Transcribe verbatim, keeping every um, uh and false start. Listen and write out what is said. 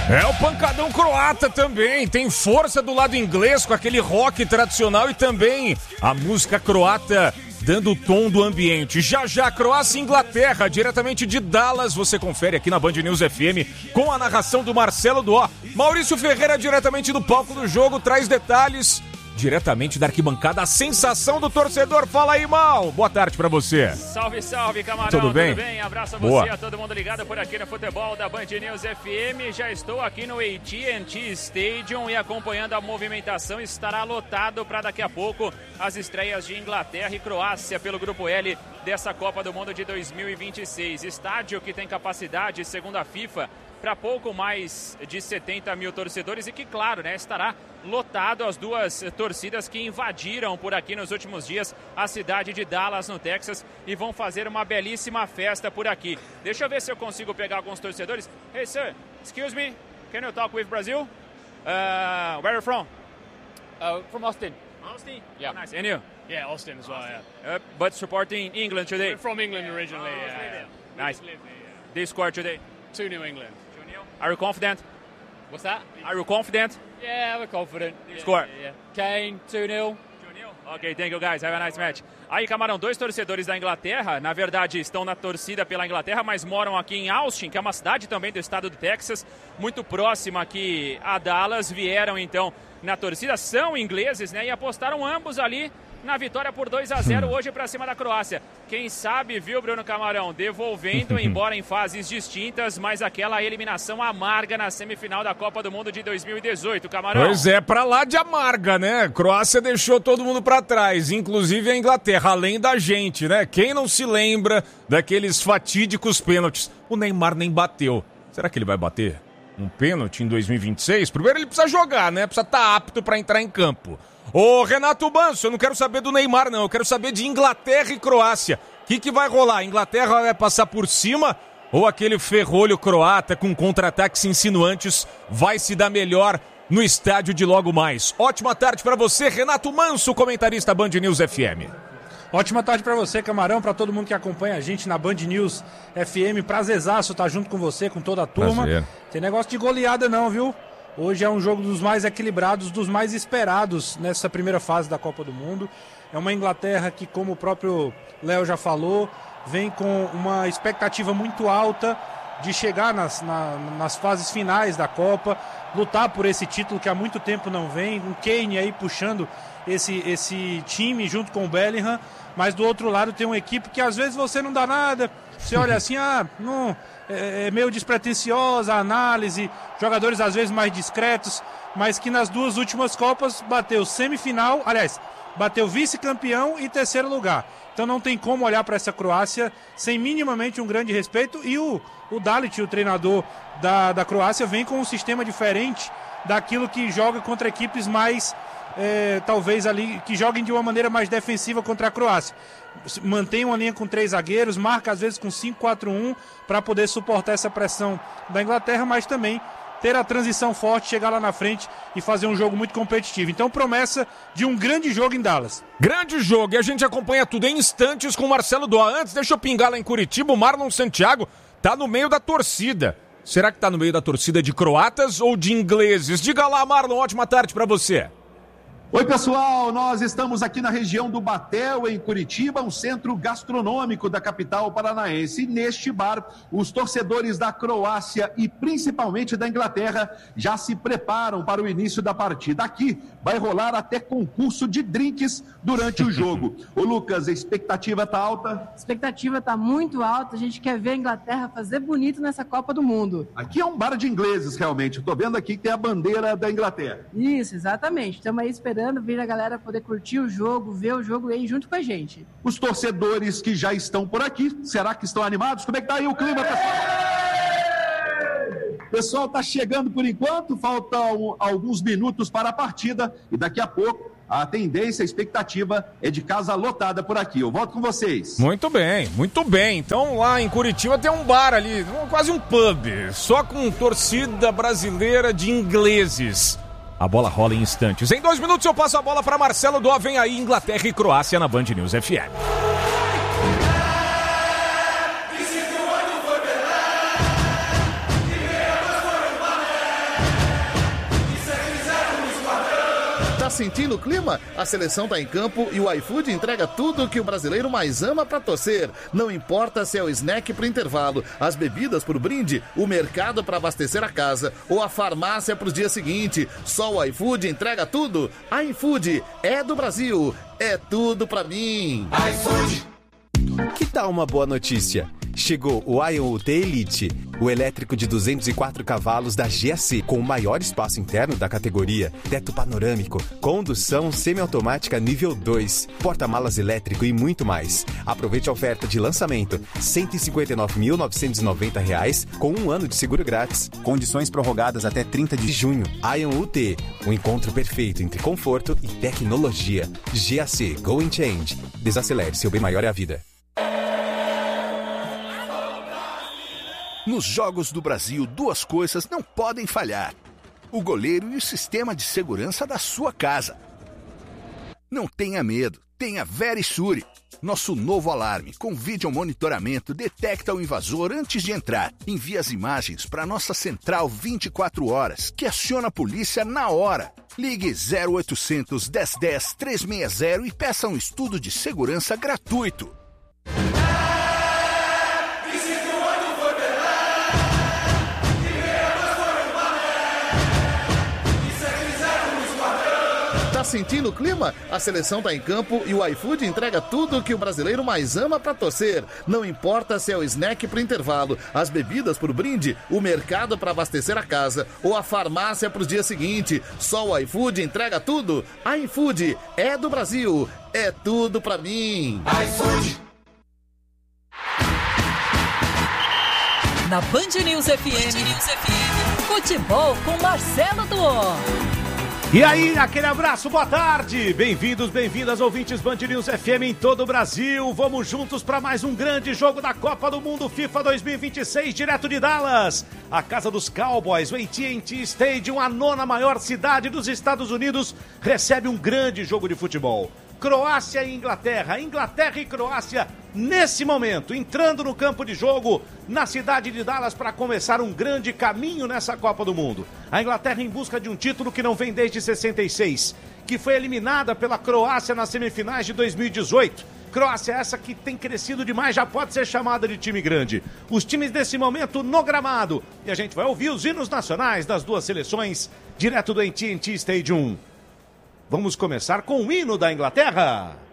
É o pancadão croata também, tem força do lado inglês com aquele rock tradicional e também a música croata dando o tom do ambiente. Já já, Croácia e Inglaterra, diretamente de Dallas, você confere aqui na Band News F M com a narração do Marcelo Duó. Maurício Ferreira, diretamente do palco do jogo, traz detalhes diretamente da arquibancada, a sensação do torcedor. Fala aí, Mal. Boa tarde pra você. Salve, salve, camarão. Tudo bem? Tudo bem? Abraço a Boa. você, a todo mundo ligado por aqui no futebol da Band News F M. Já estou aqui no A T and T Stadium e acompanhando a movimentação. Estará lotado para daqui a pouco as estreias de Inglaterra e Croácia pelo Grupo L dessa Copa do Mundo de dois mil e vinte e seis. Estádio que tem capacidade, segundo a FIFA, para pouco mais de setenta mil torcedores e que, claro, né, estará lotado as duas torcidas que invadiram por aqui nos últimos dias a cidade de Dallas, no Texas, e vão fazer uma belíssima festa por aqui. Deixa eu ver se eu consigo pegar alguns torcedores. Hey, sir, excuse me, can you talk with Brazil? Uh, where are you from? Uh, from Austin. Austin? Yeah. Oh, nice. And you? Yeah, Austin as well, yeah. Uh, but supporting England today? We're from England originally, Oh, yeah. yeah. yeah. Nice. We live here, yeah. They scored today. two New England. Are you confident? What's that? Are you confident? Yeah, we're confident. Yeah, Score. Yeah, yeah. Kane, two nil. Ok, thank you guys, have a nice match. Aí, Camarão, dois torcedores da Inglaterra, na verdade estão na torcida pela Inglaterra, mas moram aqui em Austin, que é uma cidade também do estado do Texas, muito próxima aqui a Dallas, vieram então na torcida, são ingleses, né, e apostaram ambos ali na vitória por dois a zero hoje para cima da Croácia. Quem sabe, viu, Bruno Camarão, devolvendo, embora em fases distintas, mas aquela eliminação amarga na semifinal da Copa do Mundo de dois mil e dezoito, Camarão. Pois é, pra lá de amarga, né? Croácia deixou todo mundo pra trás, inclusive a Inglaterra, além da gente, né? Quem não se lembra daqueles fatídicos pênaltis? O Neymar nem bateu. Será que ele vai bater um pênalti em dois mil e vinte e seis? Primeiro ele precisa jogar, né? Precisa estar apto pra entrar em campo. Ô, Renato Manso, eu não quero saber do Neymar, não. Eu quero saber de Inglaterra e Croácia. O que, que vai rolar? A Inglaterra vai passar por cima ou aquele ferrolho croata com contra-ataques insinuantes vai se dar melhor no estádio de logo mais? Ótima tarde pra você, Renato Manso, comentarista Band News F M. Ótima tarde pra você, Camarão, pra todo mundo que acompanha a gente na Band News F M. Prazerzaço estar junto com você, com toda a turma. Prazer. Tem negócio de goleada não, viu? Hoje é um jogo dos mais equilibrados, dos mais esperados nessa primeira fase da Copa do Mundo. É uma Inglaterra que, como o próprio Léo já falou, vem com uma expectativa muito alta de chegar nas, na, nas fases finais da Copa, lutar por esse título que há muito tempo não vem. O Kane aí puxando esse, esse time junto com o Bellingham, mas do outro lado tem uma equipe que às vezes você não dá nada. Você olha assim, ah, não, é, é meio despretensiosa a análise, jogadores às vezes mais discretos, mas que nas duas últimas Copas bateu semifinal, aliás, bateu vice-campeão e terceiro lugar. Então não tem como olhar para essa Croácia sem minimamente um grande respeito. E o, o Dalit, o treinador da, da Croácia, vem com um sistema diferente daquilo que joga contra equipes mais, é, talvez ali, que joguem de uma maneira mais defensiva contra a Croácia. Mantém uma linha com três zagueiros, marca às vezes com cinco quatro um para poder suportar essa pressão da Inglaterra, mas também ter a transição forte, chegar lá na frente e fazer um jogo muito competitivo. Então, promessa de um grande jogo em Dallas. Grande jogo, e a gente acompanha tudo em instantes com o Marcelo Duó. Antes, deixa eu pingar lá em Curitiba, o Marlon Santiago tá no meio da torcida. Será que tá no meio da torcida de croatas ou de ingleses? Diga lá, Marlon, ótima tarde pra você. Oi pessoal, nós estamos aqui na região do Batel, em Curitiba, um centro gastronômico da capital paranaense. E neste bar, os torcedores da Croácia e principalmente da Inglaterra já se preparam para o início da partida. Aqui vai rolar até concurso de drinks durante o jogo. Ô Lucas, a expectativa tá alta? A expectativa tá muito alta, a gente quer ver a Inglaterra fazer bonito nessa Copa do Mundo. Aqui é um bar de ingleses realmente, eu tô vendo aqui que tem a bandeira da Inglaterra. Isso, exatamente, estamos aí esperando vir a galera poder curtir o jogo, ver o jogo aí junto com a gente. Os torcedores que já estão por aqui, será que estão animados? Como é que tá aí o clima, pessoal? O pessoal tá chegando por enquanto, faltam alguns minutos para a partida e daqui a pouco a tendência, a expectativa é de casa lotada por aqui. Eu volto com vocês. Muito bem, muito bem. Então lá em Curitiba tem um bar ali, quase um pub, só com torcida brasileira de ingleses. A bola rola em instantes. Em dois minutos eu passo a bola para Marcelo Duó. Vem aí Inglaterra e Croácia na Band News F M. sentindo o clima? A seleção tá em campo e o iFood entrega tudo que o brasileiro mais ama pra torcer. Não importa se é o snack pro intervalo, as bebidas pro brinde, o mercado pra abastecer a casa ou a farmácia pros dias seguintes. Só o iFood entrega tudo. iFood é do Brasil. É tudo pra mim. iFood. Que tal uma boa notícia? Chegou o Ion U T Elite, o elétrico de duzentos e quatro cavalos da G A C, com o maior espaço interno da categoria, teto panorâmico, condução semiautomática nível dois, porta-malas elétrico e muito mais. Aproveite a oferta de lançamento, cento e cinquenta e nove mil novecentos e noventa reais, com um ano de seguro grátis. Condições prorrogadas até trinta de junho. Ion U T, o encontro perfeito entre conforto e tecnologia. G A C, Go and Change. Desacelere, seu bem maior é a vida. Nos Jogos do Brasil, duas coisas não podem falhar: o goleiro e o sistema de segurança da sua casa. Não tenha medo, tenha Verisure. Nosso novo alarme com vídeo monitoramento detecta o invasor antes de entrar. Envia as imagens para nossa central vinte e quatro horas, que aciona a polícia na hora. Ligue zero oitocentos, dez dez, trezentos e sessenta e peça um estudo de segurança gratuito. Tá sentindo o clima? A seleção tá em campo e o iFood entrega tudo que o brasileiro mais ama pra torcer. Não importa se é o snack pro intervalo, as bebidas pro brinde, o mercado pra abastecer a casa ou a farmácia pros dias seguintes. Só o iFood entrega tudo. iFood é do Brasil. É tudo pra mim. iFood. Na Band News F M, Band News F M, futebol com Marcelo Duó. E aí, aquele abraço, boa tarde! Bem-vindos, bem-vindas, ouvintes Band News F M em todo o Brasil. Vamos juntos para mais um grande jogo da Copa do Mundo FIFA dois mil e vinte e seis, direto de Dallas. A casa dos Cowboys, o A T and T Stadium, a nona maior cidade dos Estados Unidos, recebe um grande jogo de futebol. Croácia e Inglaterra, Inglaterra e Croácia, nesse momento, entrando no campo de jogo, na cidade de Dallas, para começar um grande caminho nessa Copa do Mundo. A Inglaterra em busca de um título que não vem desde sessenta e seis, que foi eliminada pela Croácia nas semifinais de dois mil e dezoito. Croácia essa que tem crescido demais, já pode ser chamada de time grande. Os times desse momento no gramado. E a gente vai ouvir os hinos nacionais das duas seleções, direto do A T and T Stadium. Vamos começar com o hino da Inglaterra.